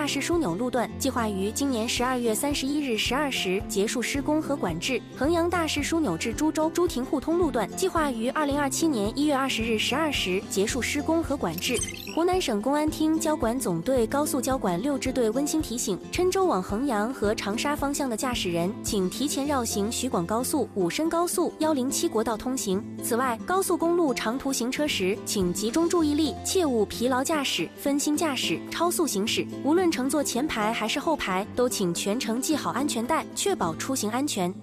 大势枢纽路段计划于今年12月31日12时结束施工和管制，衡阳大势枢纽至株洲朱亭互通路段计划于2027年1月20日12时结束施工和管制。湖南省公安厅交管总队高速交管6支队温馨提醒：郴州往衡阳和长沙方向的驾驶人，请提前绕行徐广高速、武深高速、107国道通行。此外，高速公路长途行车时，请集中注意力，切勿疲劳驾驶、分心驾驶、超速行驶。无论乘坐前排还是后排，都请全程系好安全带，确保出行安全。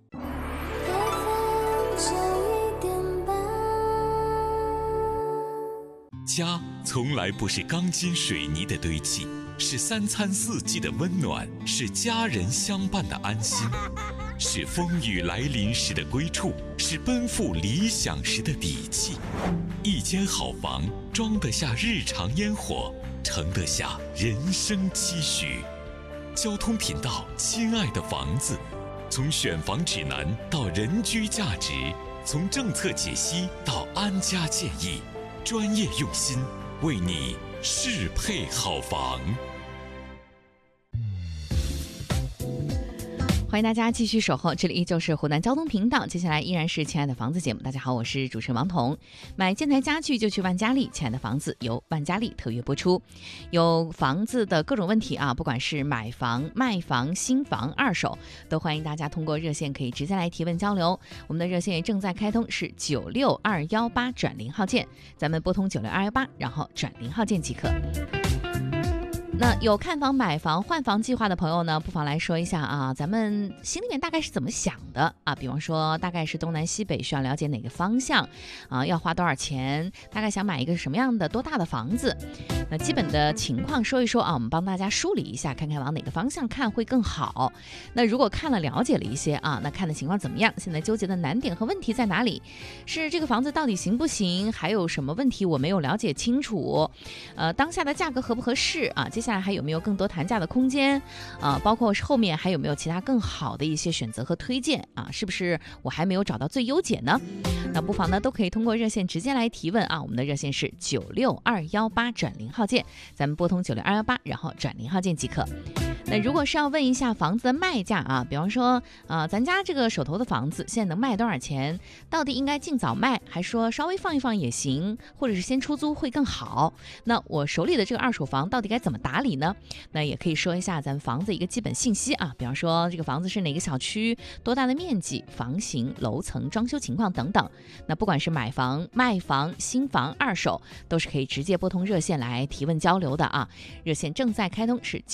家从来不是钢筋水泥的堆砌，是3餐4季的温暖，是家人相伴的安心，是风雨来临时的归处，是奔赴理想时的底气。一间好房，装得下日常烟火，盛得下人生期许。交通频道，亲爱的房子，从选房指南到人居价值，从政策解析到安家建议，专业用心，为你适配好房。 欢迎大家继续守候，这里依旧是湖南交通频道，接下来依然是亲爱的房子节目。大家好，我是主持人王彤。买建材家具就去万家丽，亲爱的房子由万家丽特约播出。有房子的各种问题啊，不管是买房、卖房、新房、二手，都欢迎大家通过热线可以直接来提问交流。我们的热线也正在开通，是96218转0号键，咱们拨通96218，然后转0号键即可。那有看房、买房、换房计划的朋友呢，不妨来说一下啊，咱们心里面大概是怎么想的啊？比方说，大概是东南西北，需要了解哪个方向啊？要花多少钱？大概想买一个什么样的、多大的房子？那基本的情况说一说啊，我们帮大家梳理一下，看看往哪个方向看会更好。那如果看了了解了一些啊，那看的情况怎么样？现在纠结的难点和问题在哪里？是这个房子到底行不行？还有什么问题我没有了解清楚？当下的价格合不合适啊？接下来还有没有更多谈价的空间包括后面还有没有其他更好的一些选择和推荐啊？是不是我还没有找到最优解呢？那不妨呢都可以通过热线直接来提问啊，我们的热线是96218转0号键，咱们拨通96218，然后转0号键即可。那如果是要问一下房子的卖价啊，比方说咱家这个手头的房子现在能卖多少钱？到底应该尽早卖，还说稍微放一放也行，或者是先出租会更好？那我手里的这个二手房到底该怎么打理呢？那也可以说一下咱们房子一个基本信息啊，比方说这个房子是哪个小区、多大的面积、房型、楼层、装修情况等等。那不管是买房、卖房、新房、二手，都是可以直接拨通热线来提问交流的啊。热线正在开通，是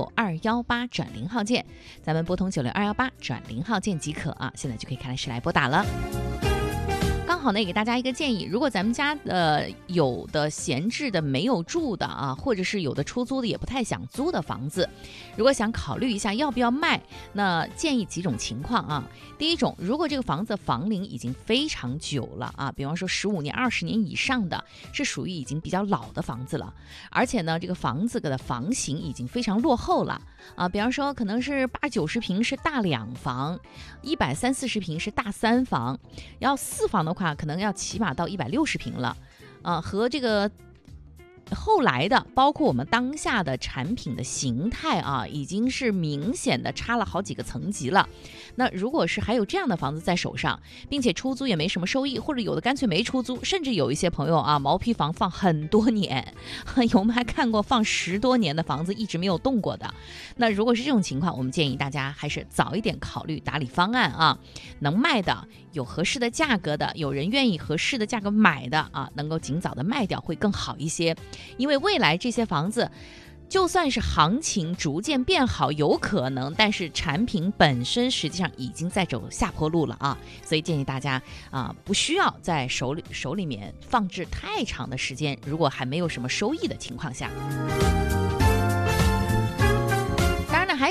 96218转0号键，咱们拨通96218转0号键即可啊。现在就可以开始来拨打了。刚好呢，给大家一个建议，如果咱们家有的闲置的没有住的啊，或者是有的出租的也不太想租的房子，如果想考虑一下要不要卖，那建议几种情况啊。第一种，如果这个房子房龄已经非常久了啊，比方说15年、20年以上的，是属于已经比较老的房子了，而且呢，这个房子的房型已经非常落后了啊，比方说可能是80-90平是大2房，130-140平是大3房，要4房的话可能要起码到160平了和这个后来的包括我们当下的产品的形态啊，已经是明显的差了好几个层级了。那如果是还有这样的房子在手上，并且出租也没什么收益，或者有的干脆没出租，甚至有一些朋友啊，毛坯房放很多年，我们还看过放10多年的房子一直没有动过的。那如果是这种情况，我们建议大家还是早一点考虑打理方案啊，能卖的，有合适的价格的，有人愿意合适的价格买的啊，能够尽早的卖掉会更好一些。因为未来这些房子就算是行情逐渐变好有可能，但是产品本身实际上已经在走下坡路了啊，所以建议大家不需要在手里面放置太长的时间，如果还没有什么收益的情况下。还有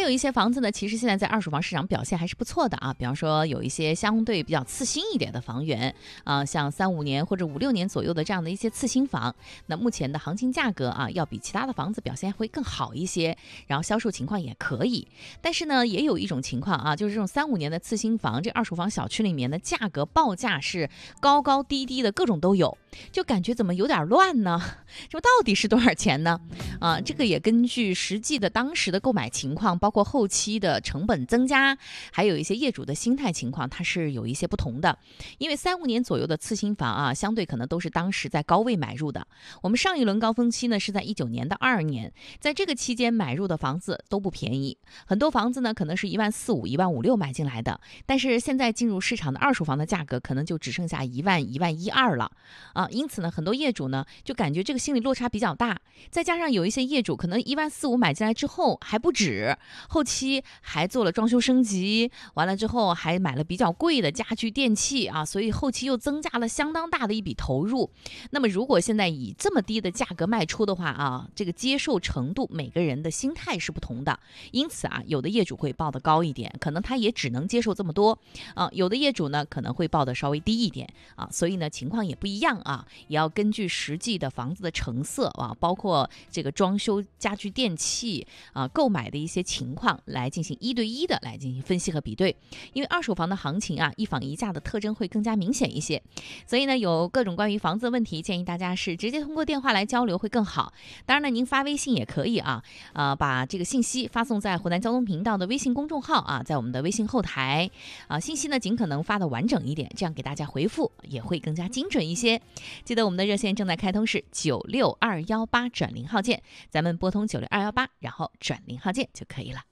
有一些房子呢，其实现在在二手房市场表现还是不错的啊。比方说有一些相对比较次新一点的房源啊，像3-5年或者5-6年左右的这样的一些次新房，那目前的行情价格啊，要比其他的房子表现会更好一些，然后销售情况也可以。但是呢，也有一种情况啊，就是这种3-5年的次新房，这二手房小区里面的价格报价是高高低低的，各种都有，就感觉怎么有点乱呢？这到底是多少钱呢？这个也根据实际的当时的购买情况，包括后期的成本增加，还有一些业主的心态情况，它是有一些不同的。因为3-5年左右的次新房啊，相对可能都是当时在高位买入的。我们上一轮高峰期呢是在19年到22年，在这个期间买入的房子都不便宜，很多房子呢可能是1.4万、1.5万、1.6万买进来的，但是现在进入市场的二手房的价格可能就只剩下1万、1.1万、1.2万了因此呢，很多业主呢就感觉这个心理落差比较大，再加上有一些业主可能1.4万、1.5万买进来之后还不止，后期还做了装修升级，完了之后还买了比较贵的家具电器所以后期又增加了相当大的一笔投入。那么如果现在以这么低的价格卖出的话这个接受程度每个人的心态是不同的，因此有的业主会报得高一点，可能他也只能接受这么多有的业主呢可能会报得稍微低一点所以呢情况也不一样也要根据实际的房子的成色包括这个装修家具电器购买的一些情况来进行1对1的来进行分析和比对。因为二手房的行情一房一价的特征会更加明显一些，所以呢有各种关于房子的问题，建议大家是直接通过电话来交流会更好。当然呢您发微信也可以把这个信息发送在湖南交通频道的微信公众号在我们的微信后台信息呢尽可能发的完整一点，这样给大家回复也会更加精准一些。记得我们的热线正在开通是96218转0号键，咱们拨通96218然后转0号键就可以了。